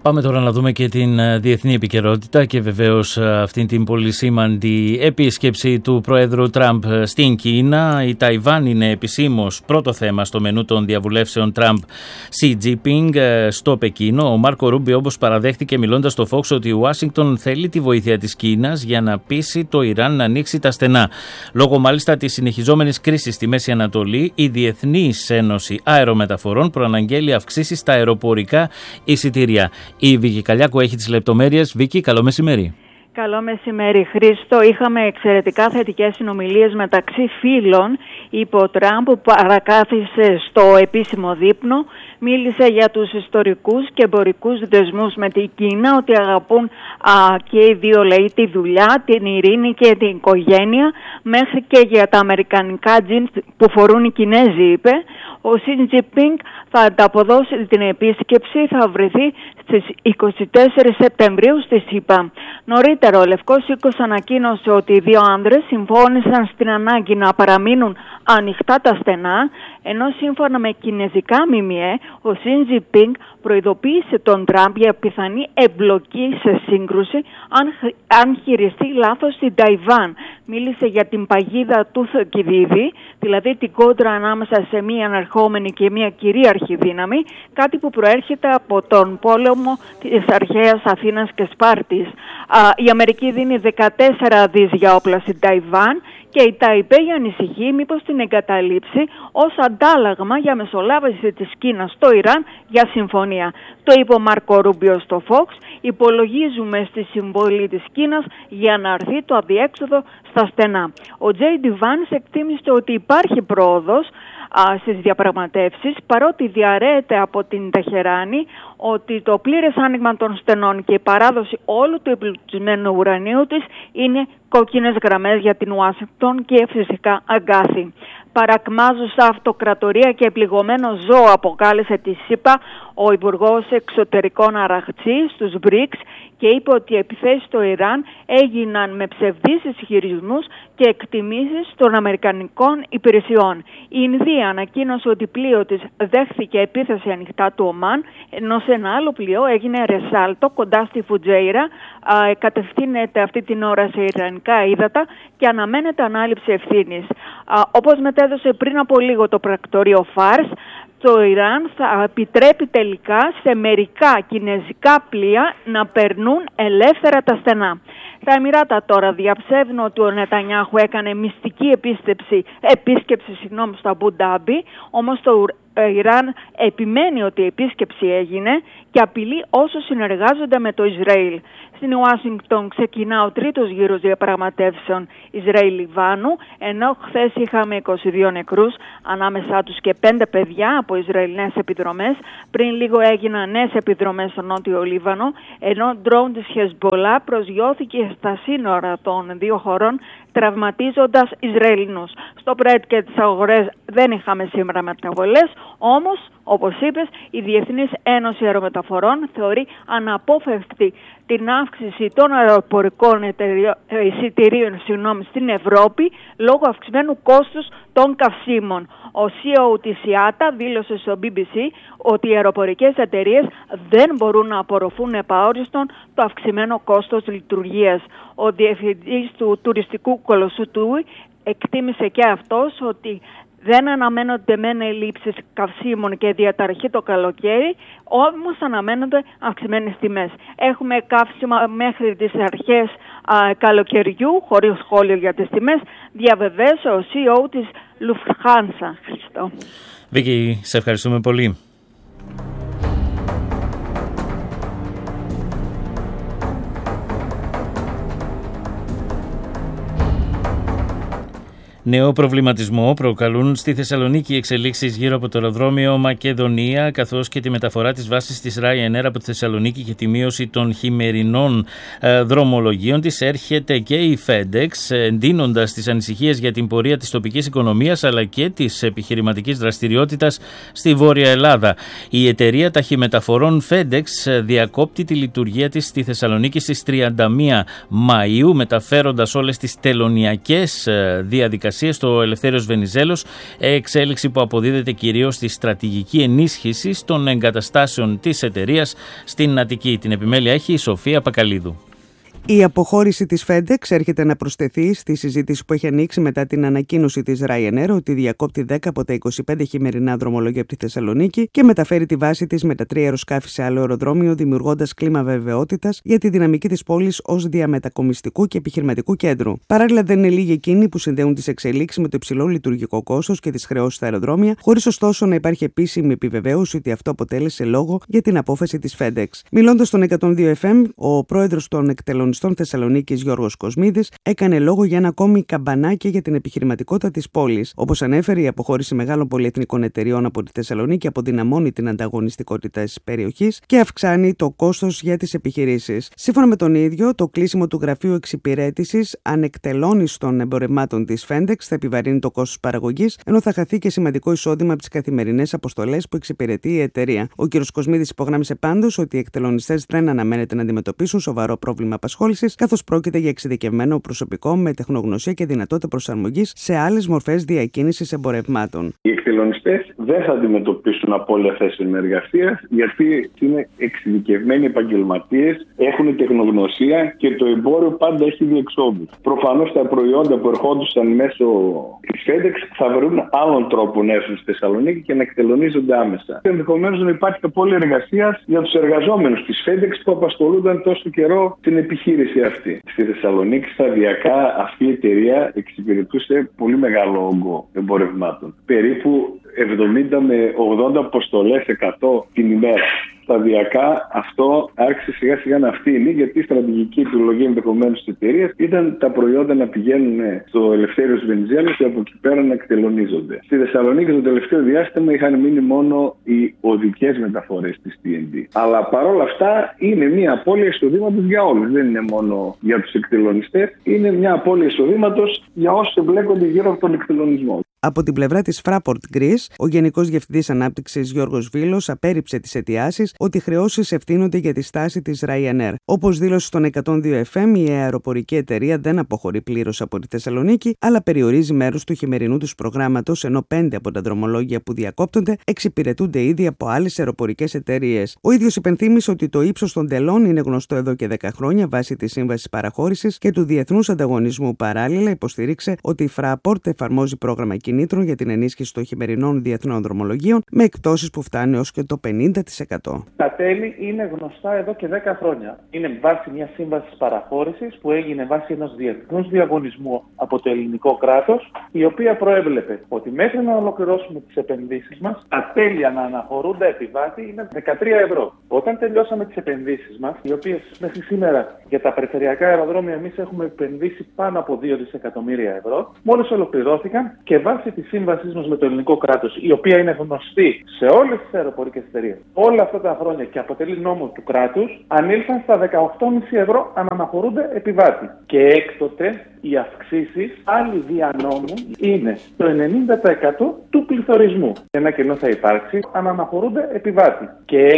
Πάμε τώρα να δούμε και την διεθνή επικαιρότητα και βεβαίως αυτήν την πολύ σήμαντη επίσκεψη του Προέδρου Τραμπ στην Κίνα. Η Ταϊβάν είναι επισήμως πρώτο θέμα στο μενού των διαβουλεύσεων Τραμπ-Σι Τζίνπινγκ στο Πεκίνο. Ο Μάρκο Ρούμπιο όπως παραδέχτηκε μιλώντας στο Fox ότι η Ουάσιγκτον θέλει τη βοήθεια της Κίνας για να πείσει το Ιράν να ανοίξει τα στενά. Λόγω μάλιστα της συνεχιζόμενης κρίσης στη Μέση Ανατολή, η Διεθνής Ένωση Αερομεταφορών προαναγγέλει αυξήσεις στα αεροπορικά εισιτήρια. Η Βίκη Καλιάκου έχει τις λεπτομέρειες. Βίκη, καλό μεσημέρι. Καλό μεσημέρι, Χρήστο. Είχαμε εξαιρετικά θετικές συνομιλίες μεταξύ φίλων. Είπε ο Τραμπ που παρακάθισε στο επίσημο δείπνο. Μίλησε για τους ιστορικούς και εμπορικούς δεσμούς με την Κίνα, ότι αγαπούν και οι δύο λαοί τη δουλειά, την ειρήνη και την οικογένεια, μέχρι και για τα αμερικανικά τζινς που φορούν οι Κινέζοι, είπε. Ο Σι Τζίνπινγκ θα ανταποδώσει την επίσκεψη, θα βρεθεί στις 24 Σεπτεμβρίου στη ΣΥΠΑ. Νωρίτερα ο Λευκός Οίκος ανακοίνωσε ότι οι δύο άνδρες συμφώνησαν στην ανάγκη να παραμείνουν ανοιχτά τα στενά, ενώ σύμφωνα με κινέζικα ΜΜΕ, ο Σι Τζίνπινγκ προειδοποίησε τον Τραμπ για πιθανή εμπλοκή σε σύγκρουση αν χειριστεί λάθος την Ταϊβάν. Μίλησε για την παγίδα του Θοκιδίδη, δηλαδή την κόντρα ανάμεσα σε μία αναρχόμενη και μία κυρίαρχη δύναμη, κάτι που προέρχεται από τον πόλεμο της αρχαίας Αθήνας και Σπάρτης. Η Αμερική δίνει 14 δις για όπλα στην Ταϊβάν και η Ταϊπέη ανησυχεί μήπως την εγκαταλείψει ως αντάλλαγμα για μεσολάβηση της Κίνας στο Ιράν για συμφωνία. Το είπε ο Μάρκο Ρούμπιο στο Fox. Υπολογίζουμε στη συμβολή της Κίνας για να αρθεί το αδιέξοδο στα στενά. Ο Τζέιντι Βάνς εκτίμησε ότι υπάρχει πρόοδος στις διαπραγματεύσεις, παρότι διαρρέεται από την Τεχεράνη ότι το πλήρες άνοιγμα των στενών και η παράδοση όλου του εμπλουτισμένου ουρανίου της είναι κόκκινες γραμμές για την Ουάσιγκτον και φυσικά αγκάθι. Παρακμάζουσα αυτοκρατορία και πληγωμένο ζώο, αποκάλεσε τη ΣΥΠΑ ο Υπουργός Εξωτερικών Αραχτζή στους BRICS και είπε ότι οι επιθέσεις στο Ιράν έγιναν με ψευδείς ισχυρισμούς και εκτιμήσεις των αμερικανικών υπηρεσιών. Η Ινδία ανακοίνωσε ότι πλοίο της δέχθηκε επίθεση ανοιχτά του Ομάν, ενώ σε ένα άλλο πλοίο έγινε ρεσάλτο κοντά στη Φουτζέιρα. Κατευθύνεται αυτή την ώρα σε ιρανικά ύδατα και αναμένεται ανάληψη ευθύνης. Όπως μετέδωσε πριν από λίγο το πρακτορείο Φάρς, το Ιράν θα επιτρέπει τελικά σε μερικά κινέζικα πλοία να περνούν ελεύθερα τα στενά. Τα Εμιράτα τώρα διαψεύδουν ότι ο Νετανιάχου έκανε μυστική επίσκεψη στο Αμπου-Ντάμπι, όμως το Ιράν επιμένει ότι η επίσκεψη έγινε και απειλεί όσους συνεργάζονται με το Ισραήλ. Στην Ουάσιγκτον ξεκινά ο τρίτος γύρος διαπραγματεύσεων Ισραήλ-Λιβάνου, ενώ χθες είχαμε 22 νεκρούς, ανάμεσά τους και 5 παιδιά από Ισραηλινές επιδρομές. Πριν λίγο έγιναν νέες επιδρομές στο Νότιο Λίβανο, ενώ ντρόουν της Χεσμπολά προσγειώθηκε στα σύνορα των δύο χωρών, τραυματίζοντας Ισραηλινούς. Στο ΠΡΕΤ και τις αγορές δεν είχαμε σήμερα μεταβολές, όμως, όπως είπες, η Διεθνής Ένωση Αερομεταφορών θεωρεί αναπόφευκτη την αύξηση των αεροπορικών εισιτηρίων στην Ευρώπη λόγω αυξημένου κόστους των καυσίμων. Ο CEO της IATA δήλωσε στο BBC ότι οι αεροπορικές εταιρείες δεν μπορούν να απορροφούν επαόριστον το αυξημένο κόστος λειτουργίας. Ο διευθυντής του τουριστικού κολοσσού του εκτίμησε και αυτός ότι δεν αναμένονται μεν ελλείψεις καυσίμων και διαταραχή το καλοκαίρι, όμως αναμένονται αυξημένες τιμές. Έχουμε καύσιμα μέχρι τις αρχές καλοκαιριού, χωρίς σχόλιο για τις τιμές, διαβεβαίωσε ο CEO της Lufthansa. Χριστό. Βίκη, σε ευχαριστούμε πολύ. Νέο προβληματισμό προκαλούν στη Θεσσαλονίκη εξελίξεις γύρω από το αεροδρόμιο Μακεδονία, καθώς και τη μεταφορά της βάσης της Ryanair από τη Θεσσαλονίκη και τη μείωση των χειμερινών δρομολογίων της. Έρχεται και η FedEx, εντείνοντας τις ανησυχίες για την πορεία της τοπικής οικονομίας αλλά και της επιχειρηματικής δραστηριότητας στη Βόρεια Ελλάδα. Η εταιρεία ταχυμεταφορών FedEx διακόπτει τη λειτουργία της στη Θεσσαλονίκη στις 31 Μαΐου, μεταφέροντας όλες τις τελωνειακές διαδικασίες εργασίας στο Ελευθέριος Βενιζέλος, εξέλιξη που αποδίδεται κυρίως στη στρατηγική ενίσχυση των εγκαταστάσεων της εταιρείας στην Αττική. Την επιμέλεια έχει η Σοφία Πακαλίδου. Η αποχώρηση της FedEx έρχεται να προσθεθεί στη συζήτηση που έχει ανοίξει μετά την ανακοίνωση της Ryanair ότι διακόπτει 10 από τα 25 χειμερινά δρομολόγια από τη Θεσσαλονίκη και μεταφέρει τη βάση της με τα 3 αεροσκάφη σε άλλο αεροδρόμιο, δημιουργώντας κλίμα βεβαιότητας για τη δυναμική της πόλης ως διαμετακομιστικού και επιχειρηματικού κέντρου. Παράλληλα, δεν είναι λίγοι εκείνοι που συνδέουν τις εξελίξεις με το υψηλό λειτουργικό κόστος και τις χρεώσεις στα αεροδρόμια, χωρίς ωστόσο να υπάρχει επίσημη επιβεβαίωση ότι αυτό αποτέλεσε λόγο για την απόφαση της FedEx. Μιλώντας στον 102 FM, ο πρόεδρος των εκτελών στον Θεσσαλονίκης Γιώργος Κοσμίδης έκανε λόγο για ένα ακόμη καμπανάκι για την επιχειρηματικότητα της πόλης. Όπως ανέφερε, η αποχώρηση μεγάλων πολυεθνικών εταιριών από τη Θεσσαλονίκη αποδυναμώνει την ανταγωνιστικότητα της περιοχής και αυξάνει το κόστος για τις επιχειρήσεις. Σύμφωνα με τον ίδιο, το κλείσιμο του γραφείου εξυπηρέτησης ανεκτελώνιστων εμπορευμάτων της FedEx θα επιβαρύνει το κόστος παραγωγής, ενώ θα χαθεί και σημαντικό εισόδημα από τις καθημερινές αποστολές που εξυπηρετεί η εταιρεία. Ο κ. Κοσμίδης υπογράμμισε πάντως ότι οι εκτελωνιστές δεν αναμένεται να αντιμετωπίσουν σοβαρό πρόβλημα απασχόλησης, καθώς πρόκειται για εξειδικευμένο προσωπικό με τεχνογνωσία και δυνατότητα προσαρμογής σε άλλες μορφές διακίνησης εμπορευμάτων. Οι εκτελωνιστές δεν θα αντιμετωπίσουν απώλεια θέσεων εργασίας, γιατί είναι εξειδικευμένοι επαγγελματίες, έχουν τεχνογνωσία και το εμπόριο πάντα έχει διεξόδους. Προφανώς τα προϊόντα που ερχόντουσαν μέσω της FedEx θα βρουν άλλον τρόπο να έρθουν στη Θεσσαλονίκη και να εκτελωνίζονται άμεσα. Ενδεχομένως να υπάρχει απώλεια εργασίας για τους εργαζόμενους της FedEx που απασχολούνταν τόσο καιρό την επιχείρηση αυτή. Στη Θεσσαλονίκη σταδιακά αυτή η εταιρεία εξυπηρετούσε πολύ μεγάλο όγκο εμπορευμάτων. Περίπου 70 με 80 αποστολές 100 την ημέρα. Σταδιακά αυτό άρχισε σιγά σιγά να φθήνει, γιατί η στρατηγική επιλογή ενδεχομένως της εταιρείας ήταν τα προϊόντα να πηγαίνουν στο Ελευθέριος Βενιζέλος και από εκεί πέρα να εκτελωνίζονται. Στη Θεσσαλονίκη το τελευταίο διάστημα είχαν μείνει μόνο οι οδικές μεταφορές της TNT. Αλλά παρόλα αυτά είναι μια απώλεια εισοδήματος για όλους. Δεν είναι μόνο για τους εκτελωνιστές, είναι μια απώλεια εισοδήματος για όσους εμπλέκονται γύρω από τον εκτελωνισμό. Από την πλευρά της Fraport Greece, ο Γενικός Διευθυντής Ανάπτυξης Γιώργος Βίλος απέρριψε τις αιτιάσεις ότι οι χρεώσεις ευθύνονται για τη στάση της Ryanair. Όπως δήλωσε στον 102 FM, η αεροπορική εταιρεία δεν αποχωρεί πλήρως από τη Θεσσαλονίκη, αλλά περιορίζει μέρος του χειμερινού τους προγράμματος, ενώ 5 από τα δρομολόγια που διακόπτονται εξυπηρετούνται ήδη από άλλες αεροπορικές εταιρείες. Ο ίδιος υπενθύμησε ότι το ύψος των τελών είναι γνωστό εδώ και 10 χρόνια βάσει της σύμβασης παραχώρησης και του διεθνούς ανταγωνισμού. Παράλληλα, υποστήριξε ότι η Fraport εφαρμόζει πρόγραμμα κινήτρων για την ενίσχυση των χειμερινών διεθνών δρομολογίων με εκπτώσεις που φτάνουν έως και το 50%. Τα τέλη είναι γνωστά εδώ και 10 χρόνια. Είναι βάση μια σύμβαση παραχώρησης που έγινε βάσει ενός διεθνούς διαγωνισμού από το ελληνικό κράτος, η οποία προέβλεπε ότι μέχρι να ολοκληρώσουμε τις επενδύσεις μας, τα τέλη να αναχωρούνται επιβάτη είναι 13 ευρώ. Όταν τελειώσαμε τις επενδύσεις μας, οι οποίες μέχρι σήμερα για τα περιφερειακά αεροδρόμια εμείς έχουμε επενδύσει πάνω από 2 δισεκατομμύρια ευρώ, μόλις ολοκληρώθηκαν και βάσει τη σύμβασή μας με το ελληνικό κράτος, η οποία είναι γνωστή σε όλες τις αεροπορικές εταιρείες όλα αυτά τα χρόνια και αποτελεί νόμο του κράτους, ανήλθαν στα 18,5 ευρώ αν αναχωρούνται επιβάτη. Και έκτοτε οι αυξήσεις πάλι δια νόμου είναι το 90% του πληθωρισμού. Ένα κενό θα υπάρξει αν αναχωρούνται επιβάτη. Και